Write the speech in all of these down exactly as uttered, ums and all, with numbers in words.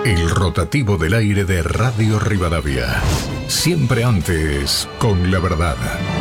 El rotativo del aire de Radio Rivadavia. Siempre antes, con la verdad.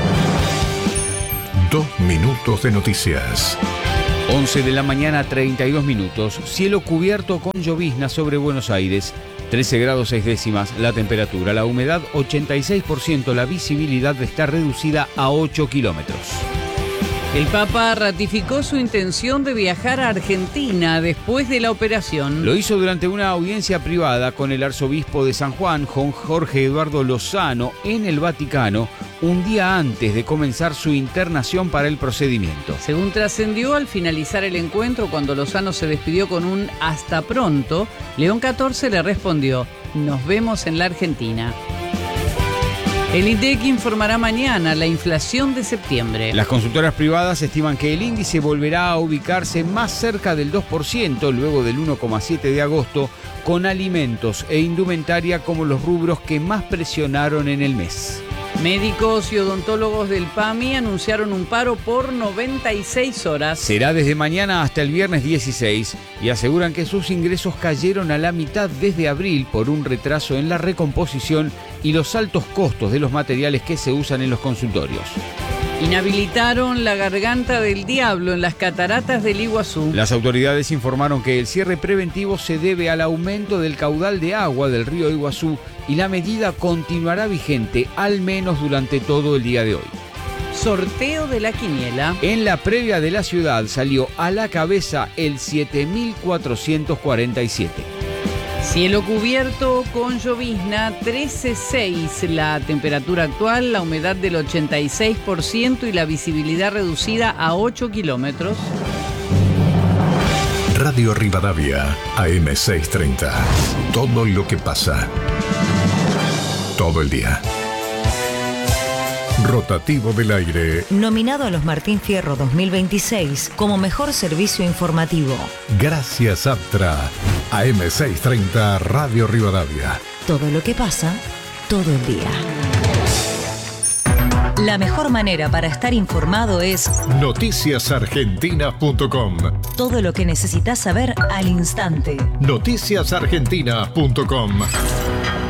Dos minutos de noticias. once de la mañana, treinta y dos minutos. Cielo cubierto con llovizna sobre Buenos Aires. trece grados seis décimas la temperatura. La humedad ochenta y seis por ciento. La visibilidad está reducida a ocho kilómetros. El Papa ratificó su intención de viajar a Argentina después de la operación. Lo hizo durante una audiencia privada con el arzobispo de San Juan, Jorge Eduardo Lozano, en el Vaticano, un día antes de comenzar su internación para el procedimiento. Según trascendió, al finalizar el encuentro, cuando Lozano se despidió con un hasta pronto, León catorce le respondió: nos vemos en la Argentina. El INDEC informará mañana la inflación de septiembre. Las consultoras privadas estiman que el índice volverá a ubicarse más cerca del dos por ciento luego del uno coma siete por ciento de agosto, con alimentos e indumentaria como los rubros que más presionaron en el mes. Médicos y odontólogos del PAMI anunciaron un paro por noventa y seis horas. Será desde mañana hasta el viernes dieciséis y aseguran que sus ingresos cayeron a la mitad desde abril por un retraso en la recomposición y los altos costos de los materiales que se usan en los consultorios. Inhabilitaron la Garganta del Diablo en las cataratas del Iguazú. Las autoridades informaron que el cierre preventivo se debe al aumento del caudal de agua del río Iguazú y la medida continuará vigente al menos durante todo el día de hoy. Sorteo de la quiniela. En la previa de la ciudad salió a la cabeza el siete mil cuatrocientos cuarenta y siete. Cielo cubierto con llovizna, trece coma seis la temperatura actual, la humedad del ochenta y seis por ciento y la visibilidad reducida a ocho kilómetros. Radio Rivadavia, A M seiscientos treinta. Todo lo que pasa. Todo el día. Rotativo del aire. Nominado a los Martín Fierro dos mil veintiséis como mejor servicio informativo. Gracias, Aptra. A M seiscientos treinta, Radio Rivadavia. Todo lo que pasa, todo el día. La mejor manera para estar informado es noticias argentinas punto com. Todo lo que necesitas saber al instante. noticias argentinas punto com.